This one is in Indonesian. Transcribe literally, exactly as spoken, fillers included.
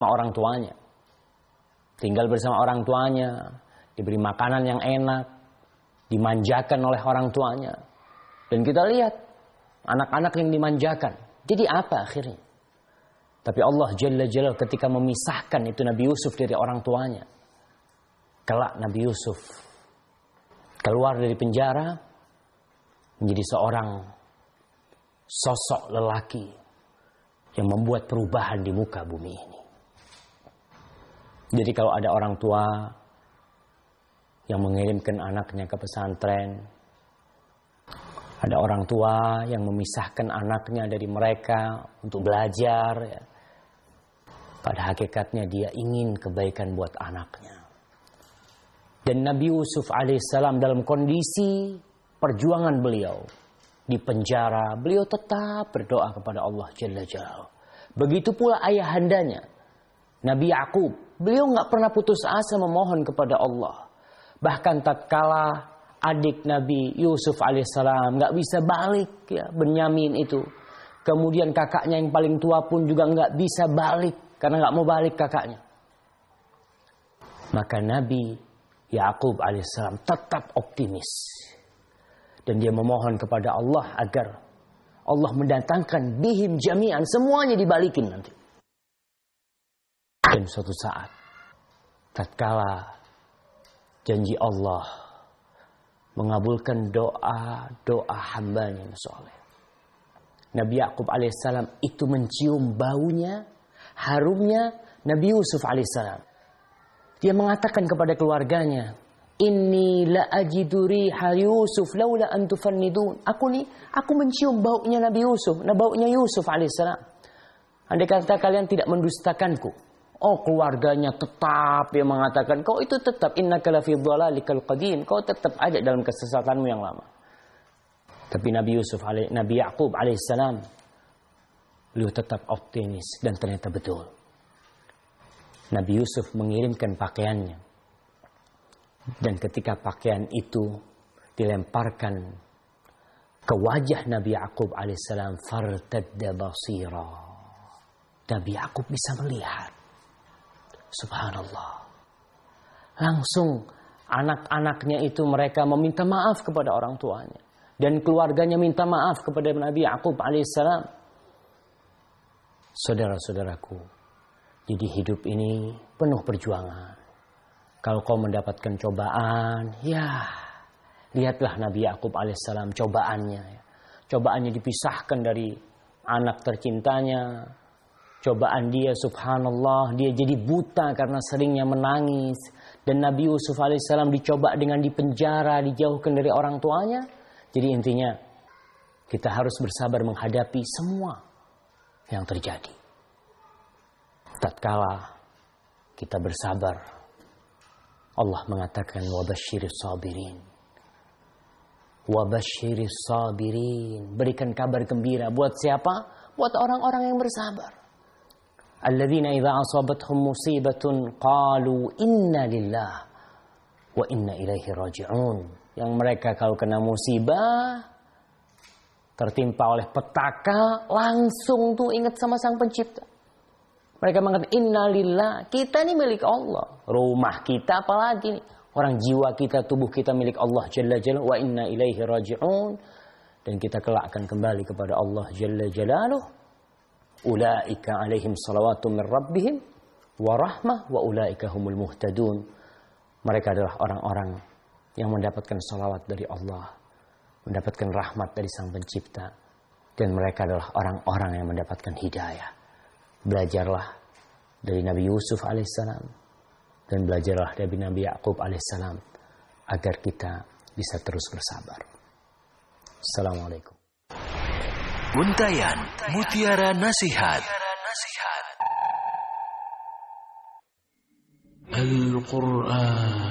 orang tuanya. Tinggal bersama orang tuanya, diberi makanan yang enak, dimanjakan oleh orang tuanya. Dan kita lihat anak-anak yang dimanjakan. Jadi apa akhirnya? Tapi Allah Jalla Jalla ketika memisahkan itu Nabi Yusuf dari orang tuanya. Kelak Nabi Yusuf keluar dari penjara menjadi seorang sosok lelaki yang membuat perubahan di muka bumi ini. Jadi kalau ada orang tua yang mengirimkan anaknya ke pesantren, ada orang tua yang memisahkan anaknya dari mereka untuk belajar, ya, pada hakikatnya dia ingin kebaikan buat anaknya. Dan Nabi Yusuf alaihissalam dalam kondisi perjuangan beliau di penjara, beliau tetap berdoa kepada Allah Jalla Jalla. Begitu pula ayahandanya Nabi Yakub, beliau nggak pernah putus asa memohon kepada Allah. Bahkan tatkala adik Nabi Yusuf alaihissalam nggak bisa balik, ya, Benyamin itu, kemudian kakaknya yang paling tua pun juga nggak bisa balik karena nggak mau balik kakaknya. Maka Nabi Yakub alaihissalam tetap optimis. Dan dia memohon kepada Allah agar Allah mendatangkan bihim jami'an, semuanya dibalikin nanti. Dan suatu saat, tatkala janji Allah mengabulkan doa-doa hambanya yang soleh, Nabi Yakub alaihissalam itu mencium baunya, harumnya Nabi Yusuf alaihissalam. Dia mengatakan kepada keluarganya, Inni la ajidu riha Yusuf laula an tufannidun. Aku nih, aku mencium baunya Nabi Yusuf, nah baunya Yusuf alaihissalam. Andai kata kalian tidak mendustakanku. Oh, keluarganya tetap yang mengatakan, kau itu tetap innaka lafi dhalalikal qadim, kau tetap aja dalam kesesatanmu yang lama. Tapi Nabi Yusuf alaih, Nabi Yakub alaihissalam, beliau tetap optimis dan ternyata betul. Nabi Yusuf mengirimkan pakaiannya. Dan ketika pakaian itu dilemparkan ke wajah Nabi Yakub alaihissalam, fartadda basira. Nabi Yakub bisa melihat. Subhanallah. Langsung anak-anaknya itu mereka meminta maaf kepada orang tuanya. Dan keluarganya minta maaf kepada Nabi Yakub alaihissalam. Saudara-saudaraku, jadi hidup ini penuh perjuangan. Kalau kau mendapatkan cobaan, ya lihatlah Nabi Yakub alaihissalam cobaannya. Cobaannya dipisahkan dari anak tercintanya. Cobaan dia, subhanallah, dia jadi buta karena seringnya menangis. Dan Nabi Yusuf alaihissalam dicoba dengan dipenjara, dijauhkan dari orang tuanya. Jadi intinya, kita harus bersabar menghadapi semua yang terjadi. Tatkala kita bersabar, Allah mengatakan wabasyiris sabirin. Wabasyiris sabirin. Berikan kabar gembira buat siapa? Buat orang-orang yang bersabar. Alladzina idza asabathum musibatun qalu inna lillah wa inna ilaihi raji'un. Yang mereka kalau kena musibah, tertimpa oleh petaka, langsung tuh ingat sama Sang Pencipta. Mereka mengatakan inna lillah, kita ini milik Allah. Rumah kita apalagi nih. Orang jiwa kita, tubuh kita milik Allah Jalla Jalla. Wa inna ilaihi raji'un. Dan kita kelak akan kembali kepada Allah Jalla Jalaluh. Ulaika alaihim salawatu min rabbihim wa rahmah wa ulaika humul muhtadun. Mereka adalah orang-orang yang mendapatkan salawat dari Allah, mendapatkan rahmat dari Sang Pencipta, dan mereka adalah orang-orang yang mendapatkan hidayah. Belajarlah dari Nabi Yusuf alaihissalam dan belajarlah dari Nabi Yakub alaihissalam agar kita bisa terus bersabar. Assalamualaikum. Untayan Mutiara Nasihat. Al-Quran